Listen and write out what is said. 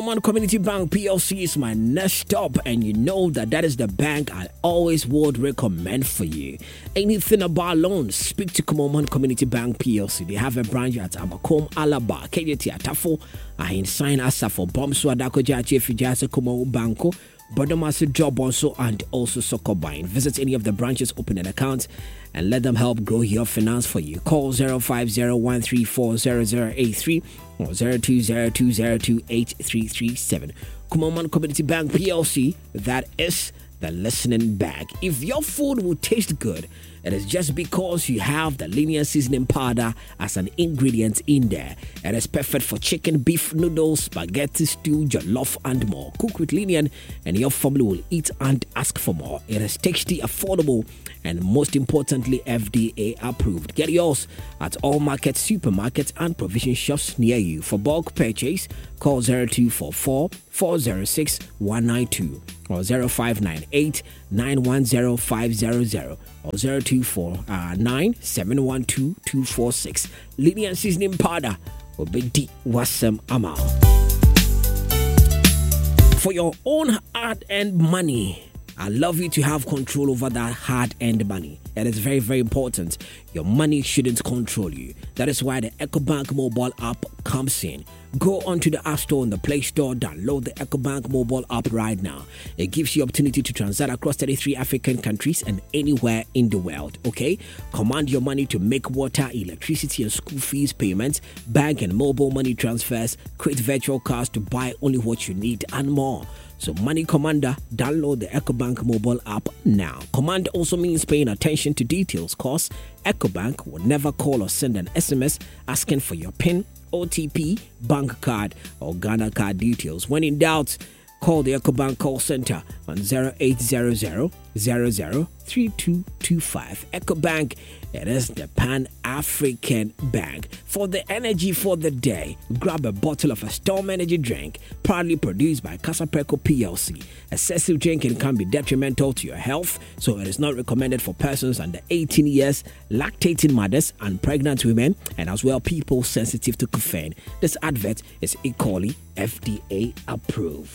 Common Community Bank PLC is my next stop, and you know that is the bank I always would recommend for you. Anything about loans, speak to Common Community Bank PLC. They have a branch at Abakom, Alaba, KJT, Atafo, I sign Asa for Bomso, Adako Jachi, Fijasa, Common Banco, Bodomasi Job also, and also Sokobine. Visit any of the branches, open an account, and let them help grow your finance for you. Call 050-134-0083 or 0202028337. Kumoman Community Bank PLC, that is the listening bag. If your food will taste good, it is just because you have the linear seasoning powder as an ingredient in there. It is perfect for chicken, beef, noodles, spaghetti, stew, jollof, and more. Cook with Linian and your family will eat and ask for more. It is tasty, affordable, and most importantly, FDA approved. Get yours at all markets, supermarkets, and provision shops near you. For bulk purchase, call 0244-406-192 or 0598-910-500 or 024-9712246. Linian seasoning powder will be deep wasam amount. For your own hard-earned money, I love you to have control over that hard-earned money. It is very, very important. Your money shouldn't control you. That is why the EcoBank mobile app comes in. Go onto the App Store and the Play Store, download the EcoBank mobile app right now. It gives you opportunity to transact across 33 African countries and anywhere in the world, okay? Command your money to make water, electricity, and school fees payments, bank and mobile money transfers, create virtual cards to buy only what you need, and more. So Money Commander, download the EcoBank mobile app now. Command also means paying attention to details, cause EcoBank will never call or send an SMS asking for your PIN, OTP, bank card, or Ghana card details. When in doubt, call the EcoBank call center on 0800 003225. EcoBank, it is the Pan-African Bank. For the energy for the day, grab a bottle of a Storm Energy drink, proudly produced by Casapreco PLC. Excessive drinking can be detrimental to your health, so it is not recommended for persons under 18 years, lactating mothers, and pregnant women, and as well people sensitive to caffeine. This advert is equally FDA approved.